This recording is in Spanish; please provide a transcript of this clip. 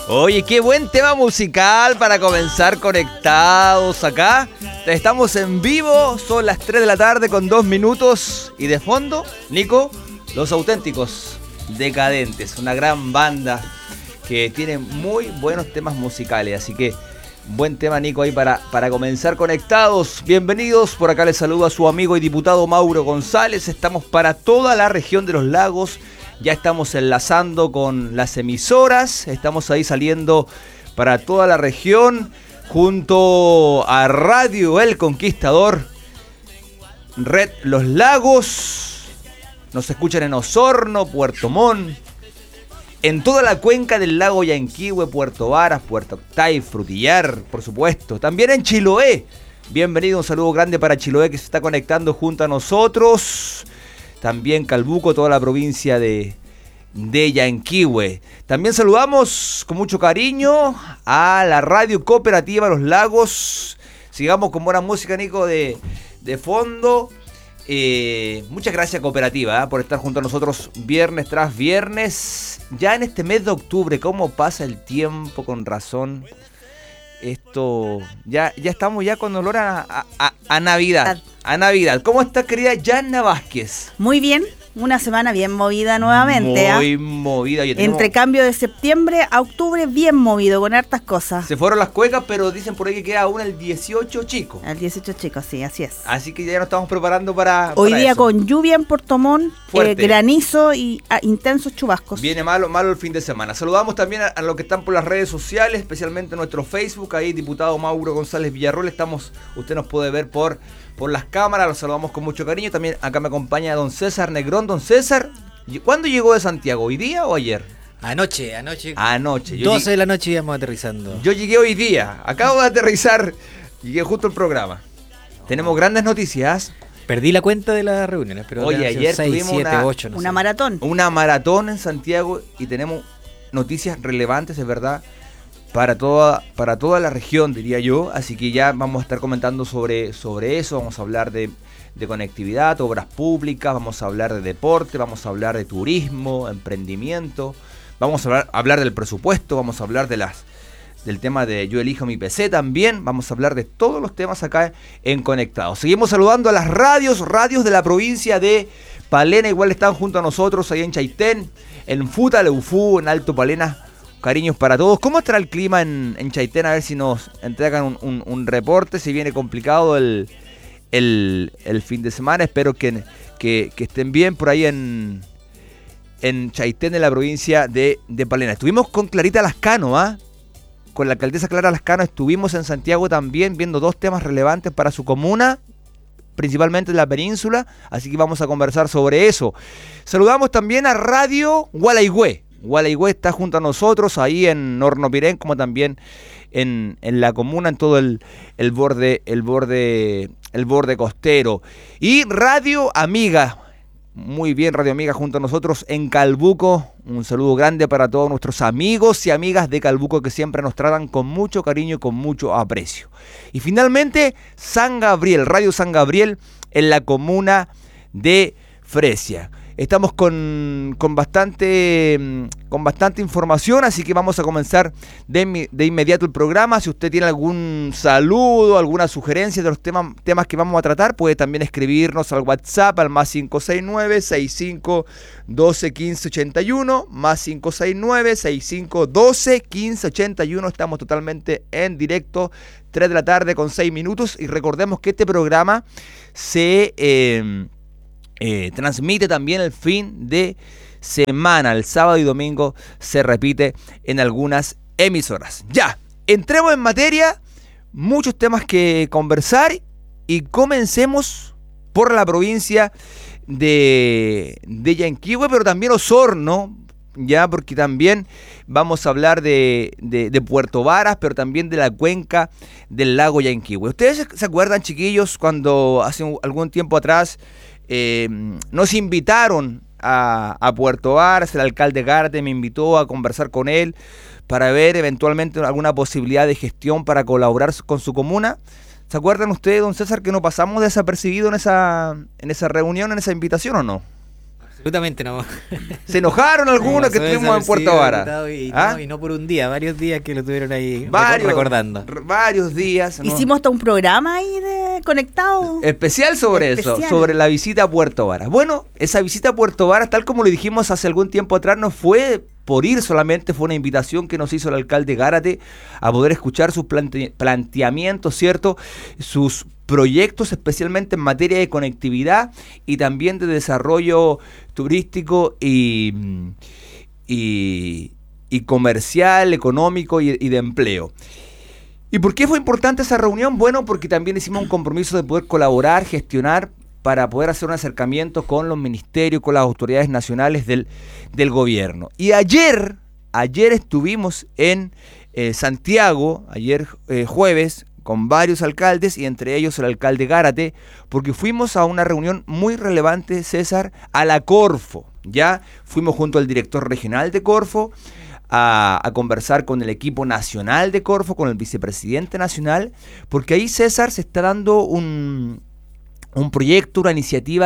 Oye, qué buen tema musical para comenzar conectados acá. Estamos en vivo, son las 3 de la tarde con 2 minutos. Y de fondo, Nico, Los Auténticos Decadentes, una gran banda que tiene muy buenos temas musicales. Así que buen tema, Nico, ahí para comenzar conectados. Bienvenidos, por acá les saluda a su amigo y diputado Mauro González. Estamos para toda la región de los lagos. Ya estamos enlazando con las emisoras, estamos ahí saliendo para toda la región junto a Radio El Conquistador, Red Los Lagos. Nos escuchan en Osorno, Puerto Montt, en toda la cuenca del lago Yanquihue, Puerto Varas, Puerto Octay, Frutillar, por supuesto. También en Chiloé. Bienvenido, un saludo grande para Chiloé que se está conectando junto a nosotros. También Calbuco, toda la provincia de Yanquihue. También saludamos con mucho cariño a la radio cooperativa Los Lagos. Sigamos con buena música, Nico, de fondo. Muchas gracias, cooperativa, por estar junto a nosotros viernes tras viernes. Ya en este mes de octubre, ¿cómo pasa el tiempo? Con razón. Esto, ya estamos ya con olor a Navidad. A Navidad. ¿Cómo está, querida Yanna Vázquez? Muy bien, una semana bien movida nuevamente. Muy movida. Entre cambio de septiembre a octubre, bien movido, con hartas cosas. Se fueron las cuecas, pero dicen por ahí que queda aún el 18 chico. El 18 chicos, sí, así es. Así que ya nos estamos preparando para hoy día eso. Con lluvia en Puerto Montt, granizo y intensos chubascos. Viene malo el fin de semana. Saludamos también a los que están por las redes sociales, especialmente nuestro Facebook, ahí diputado Mauro González Villarroel. Usted nos puede ver por las cámaras, los saludamos con mucho cariño. También acá me acompaña don César Negrón. Don César, ¿cuándo llegó de Santiago? ¿Hoy día o ayer? Anoche. 12 de la noche íbamos aterrizando. Yo llegué hoy día, acabo de aterrizar, llegué justo al programa. Tenemos grandes noticias. Perdí la cuenta de las reuniones, pero oye, ayer 6, tuvimos 7, 8, no una sé. maratón. Una maratón en Santiago y tenemos noticias relevantes, es verdad, para toda la región, diría yo. Así que ya vamos a estar comentando sobre eso. Vamos a hablar de conectividad, obras públicas, vamos a hablar de deporte, vamos a hablar de turismo, emprendimiento, vamos a hablar del presupuesto, vamos a hablar del tema de Yo Elijo Mi PC también. Vamos a hablar de todos los temas acá en Conectados. Seguimos saludando a las radios de la provincia de Palena. Igual están junto a nosotros ahí en Chaitén, en Futa, Leufú, en Alto Palena. Cariños para todos. ¿Cómo estará el clima en Chaitén? A ver si nos entregan un reporte. Si viene complicado el fin de semana. Espero que estén bien por ahí en Chaitén, de la provincia de Palena. Estuvimos con Clarita Lascano, con la alcaldesa Clara Lascano. Estuvimos en Santiago también viendo 2 temas relevantes para su comuna, principalmente en la península. Así que vamos a conversar sobre eso. Saludamos también a Radio Gualaigüe. Gualaigüe está junto a nosotros ahí en Hornopirén, como también en la comuna, en todo el borde costero. Y Radio Amiga, muy bien, Radio Amiga junto a nosotros en Calbuco. Un saludo grande para todos nuestros amigos y amigas de Calbuco que siempre nos tratan con mucho cariño y con mucho aprecio. Y finalmente, San Gabriel, Radio San Gabriel en la comuna de Fresia. Estamos con bastante información, así que vamos a comenzar de inmediato el programa. Si usted tiene algún saludo, alguna sugerencia de los temas que vamos a tratar, puede también escribirnos al WhatsApp al más 569-6512-1581, más 569-6512-1581. Estamos totalmente en directo, 3 de la tarde con 6 minutos. Y recordemos que este programa se transmite también el fin de semana, el sábado y domingo se repite en algunas emisoras. Ya, entremos en materia, muchos temas que conversar y comencemos por la provincia de Yanquihue, pero también Osorno, ya, porque también vamos a hablar de Puerto Varas, pero también de la cuenca del lago Yanquihue. ¿Ustedes se acuerdan, chiquillos, cuando hace algún tiempo atrás nos invitaron a Puerto Varas? El alcalde Garte me invitó a conversar con él para ver eventualmente alguna posibilidad de gestión para colaborar con su comuna. ¿Se acuerdan ustedes, don César, que no pasamos desapercibido en esa reunión, en esa invitación, o no? Absolutamente no. ¿Se enojaron algunos que estuvimos en Puerto Vara? Y no por un día, varios días que lo tuvieron ahí recordando. Varios días. ¿No? Hicimos hasta un programa ahí de Conectado. Especial sobre eso, sobre la visita a Puerto Vara. Bueno, esa visita a Puerto Vara, tal como le dijimos hace algún tiempo atrás, no fue por ir solamente, fue una invitación que nos hizo el alcalde Gárate a poder escuchar sus planteamientos, ¿cierto? Sus proyectos, especialmente en materia de conectividad y también de desarrollo turístico y comercial, económico y de empleo. ¿Y por qué fue importante esa reunión? Bueno, porque también hicimos un compromiso de poder colaborar, gestionar, para poder hacer un acercamiento con los ministerios, con las autoridades nacionales del gobierno. Y ayer estuvimos en Santiago, ayer jueves, con varios alcaldes y entre ellos el alcalde Gárate, porque fuimos a una reunión muy relevante, César, a la Corfo. Ya fuimos junto al director regional de Corfo a conversar con el equipo nacional de Corfo, con el vicepresidente nacional, porque ahí, César, se está dando un proyecto, una iniciativa